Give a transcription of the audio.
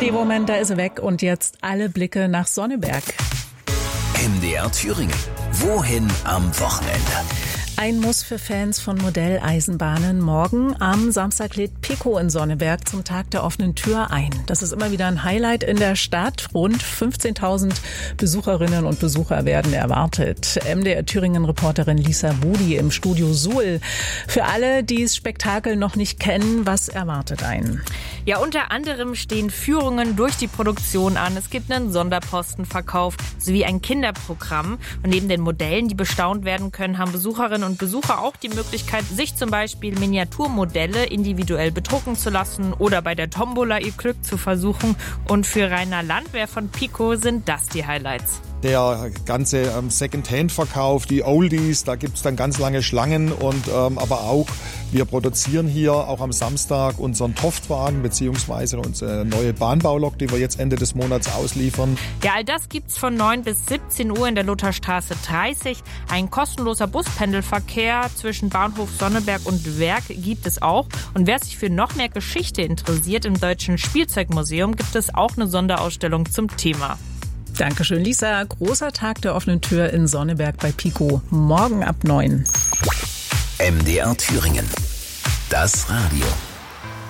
ARD-Moment, da ist er weg. Und jetzt alle Blicke nach Sonneberg. MDR Thüringen. Wohin am Wochenende? Ein Muss für Fans von Modelleisenbahnen. Morgen am Samstag lädt Pico in Sonneberg zum Tag der offenen Tür ein. Das ist immer wieder ein Highlight in der Stadt. Rund 15.000 Besucherinnen und Besucher werden erwartet. MDR Thüringen-Reporterin Lisa Budi im Studio Suhl. Für alle, die das Spektakel noch nicht kennen, was erwartet einen? Ja, unter anderem stehen Führungen durch die Produktion an. Es gibt einen Sonderpostenverkauf sowie ein Kinderprogramm. Und neben den Modellen, die bestaunt werden können, haben Besucherinnen und Besucher auch die Möglichkeit, sich zum Beispiel Miniaturmodelle individuell bedrucken zu lassen oder bei der Tombola ihr Glück zu versuchen. Und für Rainer Landwehr von Pico sind das die Highlights. Der ganze Second-Hand-Verkauf, die Oldies, da gibt's dann ganz lange Schlangen und aber auch, wir produzieren hier auch am Samstag unseren Toftwagen beziehungsweise unsere neue Bahnbaulok, die wir jetzt Ende des Monats ausliefern. Ja, all das gibt's von 9 bis 17 Uhr in der Lutherstraße 30. Ein kostenloser Buspendelverkehr zwischen Bahnhof Sonneberg und Werk gibt es auch. Und wer sich für noch mehr Geschichte interessiert, im Deutschen Spielzeugmuseum gibt es auch eine Sonderausstellung zum Thema. Dankeschön, Lisa. Großer Tag der offenen Tür in Sonneberg bei Pico. Morgen ab 9. MDR Thüringen. Das Radio.